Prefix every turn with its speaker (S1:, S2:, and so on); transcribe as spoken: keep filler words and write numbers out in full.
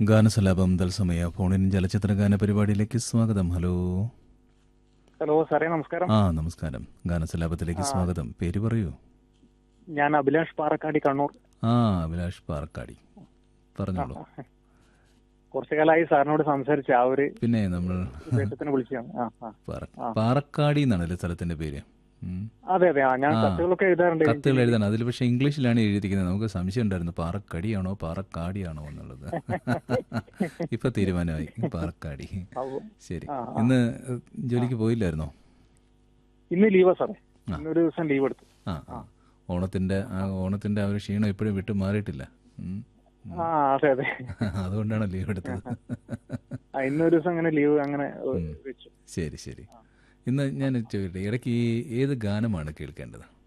S1: ഗാനസലാപം തത്സമയ ഫോണിൻ ചലച്ചിത്ര ഗാന പരിപാടിയിലേക്ക് സ്വാഗതം. ഹലോ
S2: ഹലോ സാറേ, നമസ്കാരം.
S1: ആ നമസ്കാരം. ഗാനസലാപത്തിലേക്ക് സ്വാഗതം. പേര് പറയൂ.
S2: ഞാൻ അഭിലാഷ് പാറക്കാടി, കണ്ണൂർ.
S1: ആ അഭിലാഷ് പാറക്കാടി, പറഞ്ഞോളൂ.
S2: കുറച്ചു കാലമായി സാറിനോട് സംസാരിച്ച ആ ഒരു
S1: പിന്നെ നമ്മൾ
S2: ഉദ്ദേശത്തിന് വിളിച്ചാണ്.
S1: പാറക്കാടി എന്നാണല്ലേ സ്ഥലത്തിന്റെ പേര്?
S2: അതെ അതെ, ഞാൻ കത്തുകളൊക്കെ എഴുതാറുണ്ട്.
S1: കത്തുകൾ എഴുതാൻ അതിൽ പക്ഷെ ഇംഗ്ലീഷിലാണ് എഴുതിയിരിക്കുന്നത്. നമുക്ക് സംശയം ഉണ്ടായിരുന്നു പാറക്കടിയാണോ പാറക്കാടിയാണോ എന്നുള്ളത്. ഇപ്പൊ തീരുമാനമായി പാറക്കാടി. ശരി, ഇന്ന് ജോലിക്ക് പോയില്ലായിരുന്നോ?
S2: ഇന്ന് ലീവാ സാറേ, ഇന്നൊരു ദിവസം ലീവ് എടുത്തു.
S1: ആ ഓണത്തിന്റെ ആ ഓണത്തിന്റെ ആ ഒരു ക്ഷീണം ഇപ്പോഴും വിട്ടു മാറിയിട്ടില്ല.
S2: ആ അതെ അതെ,
S1: അതുകൊണ്ടാണ് ലീവ് എടുത്തത്.
S2: ഇന്നൊരു ദിവസം അങ്ങനെ ലീവ് അങ്ങനെ വെച്ചു.
S1: ശരി ശരി. ഇന്ന് ഞാൻ ചോദിക്കട്ടെ, ഇടയ്ക്ക് ഈ ഏത് ഗാനമാണ് കേൾക്കേണ്ടത്?